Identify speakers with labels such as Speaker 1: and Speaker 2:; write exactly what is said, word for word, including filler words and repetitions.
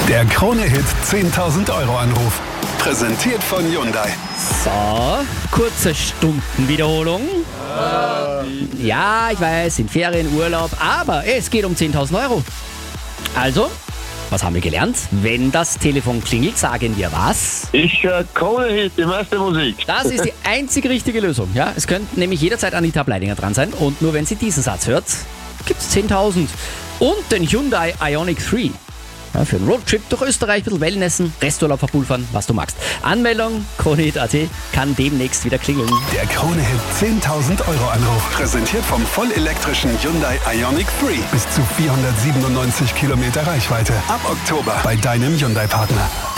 Speaker 1: Der Krone-Hit zehntausend Euro Anruf. Präsentiert von Hyundai.
Speaker 2: So, kurze Stundenwiederholung. Ja, ich weiß, sind Ferien, Urlaub, aber es geht um zehntausend Euro. Also, was haben wir gelernt? Wenn das Telefon klingelt, sagen wir was?
Speaker 3: Ich höre Krone-Hit, die meiste Musik.
Speaker 2: Das ist die einzige richtige Lösung. Ja, es könnte nämlich jederzeit Anita Bleidinger dran sein und nur wenn sie diesen Satz hört, gibt es zehntausend. Und den Hyundai Ioniq drei. Ja, für einen Roadtrip durch Österreich, ein bisschen Wellnessen, Resturlaub verpulvern, was du magst. Anmeldung, Kronehit Punkt at, kann demnächst wieder klingeln.
Speaker 1: Der Krone-Hit zehntausend Euro Anruf. Präsentiert vom vollelektrischen Hyundai Ioniq drei. Bis zu vierhundertsiebenundneunzig Kilometer Reichweite. Ab Oktober bei deinem Hyundai-Partner.